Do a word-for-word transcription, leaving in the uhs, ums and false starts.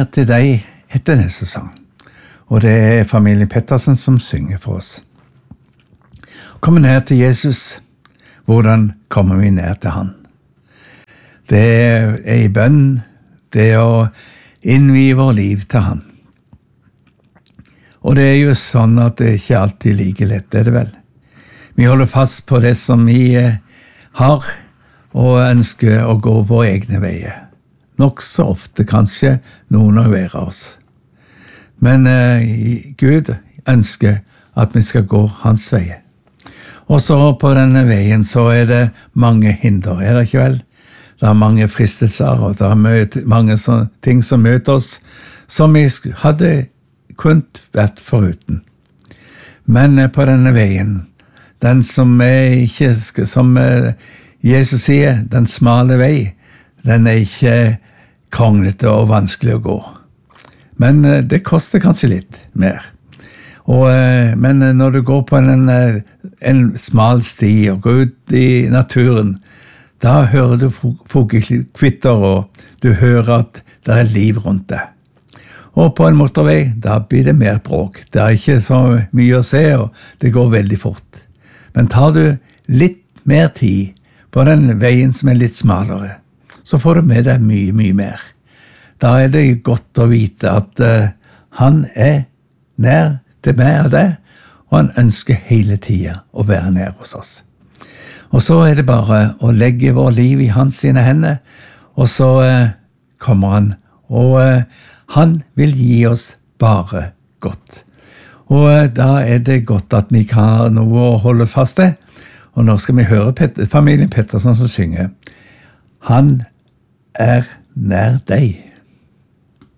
til deg etter neste sang. Og det er familien Pettersen som synger for oss. Komme nær til Jesus. Hvordan kommer vi nær til han? Det er i bønn, det er å innvie vår liv til han. Og det er jo sånn at det ikke alltid er like lett, er det vel? Vi holder fast på det som vi har, og ønsker å gå våre egne veier. Nok så ofte kanskje noen av hver av oss. Men eh, Gud ønsker at vi skal gå hans veier. Og så på denne veien så er det mange hinder, er det ikke vel? Det er mange fristelser, og det er møte, mange sånne ting som møter oss, som vi hadde kunnet vært foruten. Men eh, på denne veien, den som er ikke, som eh, Jesus sier, den smale vei, den er ikke kronglete og vanskelig å gå. Men eh, det koster kanskje litt mer. Og, eh, men når du går på en, en smal sti og går ut i naturen, da hører du fuglekvitter, og du hører at det er liv rundt det. Og på en motorvei, da blir det mer bråk. Det er ikke så mye å se, og det går veldig fort. Men tar du litt mer tid på den veien som er litt smalere, så får du med deg mye, mye mer. Da er det godt å vite at uh, han er nær til meg og deg, og han ønsker hele tiden å være nær hos oss. Og så er det bare å legge vår liv i hans sine hender, og så uh, kommer han, og uh, han vil gi oss bare godt. Og uh, da er det godt at vi kan ha noe å holde fast til, og nå skal vi høre Pet- familien Pettersen som synger. Han er nær deg.